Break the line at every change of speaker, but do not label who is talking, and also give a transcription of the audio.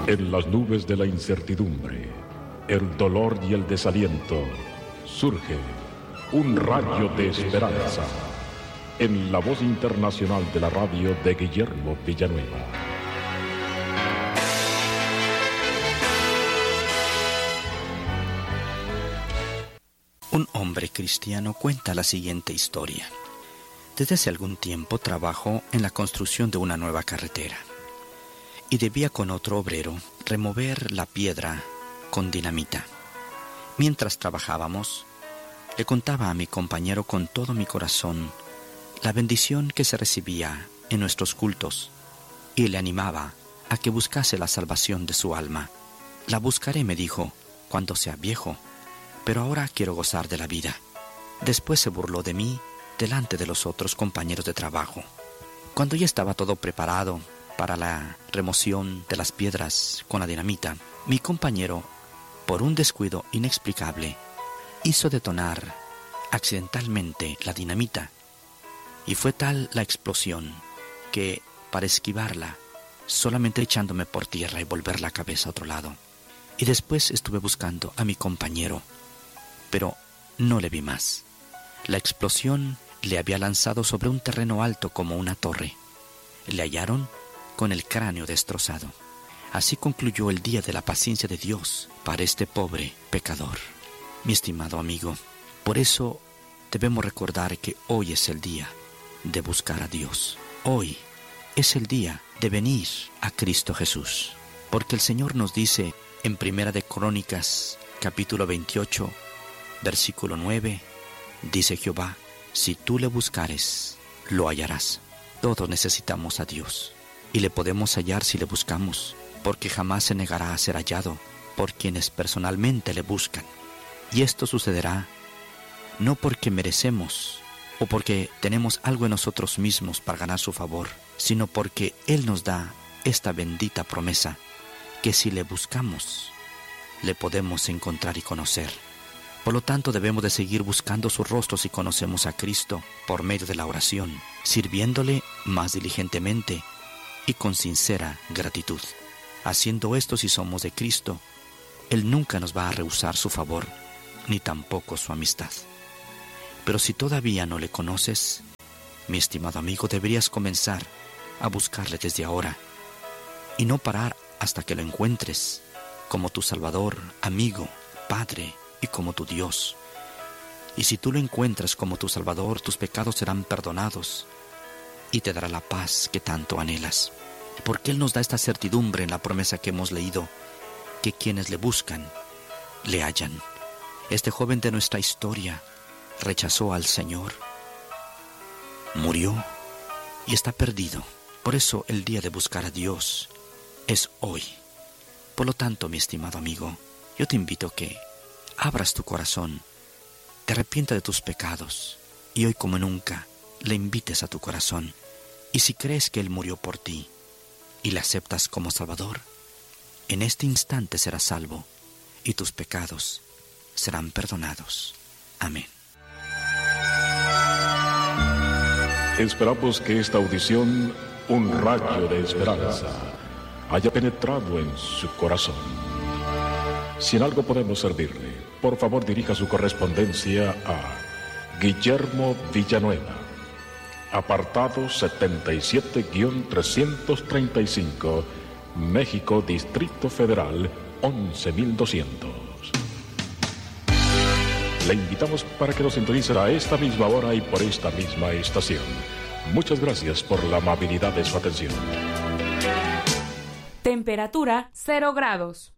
En las nubes de la incertidumbre, el dolor y el desaliento, surge un rayo de esperanza en la voz internacional de la radio de Guillermo Villanueva.
Un hombre cristiano cuenta la siguiente historia. Desde hace algún tiempo trabajó en la construcción de una nueva carretera y debía con otro obrero remover la piedra con dinamita. Mientras trabajábamos, le contaba a mi compañero con todo mi corazón la bendición que se recibía en nuestros cultos y le animaba a que buscase la salvación de su alma. La buscaré, me dijo, cuando sea viejo, pero ahora quiero gozar de la vida. Después se burló de mí delante de los otros compañeros de trabajo. Cuando ya estaba todo preparado para la remoción de las piedras con la dinamita, mi compañero, por un descuido inexplicable, hizo detonar accidentalmente la dinamita, y fue tal la explosión que, para esquivarla, solamente echándome por tierra y volver la cabeza a otro lado. Y después estuve buscando a mi compañero, pero no le vi más. La explosión le había lanzado sobre un terreno alto como una torre. Le hallaron con el cráneo destrozado. Así concluyó el día de la paciencia de Dios para este pobre pecador. Mi estimado amigo, por eso debemos recordar que hoy es el día de buscar a Dios. Hoy es el día de venir a Cristo Jesús. Porque el Señor nos dice en Primera de Crónicas, capítulo 28, versículo 9, dice Jehová, si tú le buscares, lo hallarás. Todos necesitamos a Dios y le podemos hallar si le buscamos, porque jamás se negará a ser hallado por quienes personalmente le buscan. Y esto sucederá no porque merecemos o porque tenemos algo en nosotros mismos para ganar su favor, sino porque Él nos da esta bendita promesa, que si le buscamos, le podemos encontrar y conocer. Por lo tanto, debemos de seguir buscando su rostro si conocemos a Cristo por medio de la oración, sirviéndole más diligentemente y con sincera gratitud. Haciendo esto, si somos de Cristo, Él nunca nos va a rehusar su favor, ni tampoco su amistad. Pero si todavía no le conoces, mi estimado amigo, deberías comenzar a buscarle desde ahora y no parar hasta que lo encuentres como tu Salvador, amigo, Padre y como tu Dios. Y si tú lo encuentras como tu Salvador, tus pecados serán perdonados y te dará la paz que tanto anhelas. Porque Él nos da esta certidumbre en la promesa que hemos leído, que quienes le buscan, le hallan. Este joven de nuestra historia rechazó al Señor, murió y está perdido. Por eso el día de buscar a Dios es hoy. Por lo tanto, mi estimado amigo, yo te invito a que abras tu corazón, te arrepientas de tus pecados y hoy como nunca le invites a tu corazón. Y si crees que Él murió por ti y le aceptas como Salvador, en este instante serás salvo y tus pecados serán perdonados. Amén.
Esperamos que esta audición, un rayo de esperanza, haya penetrado en su corazón. Si en algo podemos servirle, por favor dirija su correspondencia a Guillermo Villanueva, apartado 77-335, México, Distrito Federal, 11,200. Le invitamos para que nos sintonice a esta misma hora y por esta misma estación. Muchas gracias por la amabilidad de su atención.
Temperatura 0 grados.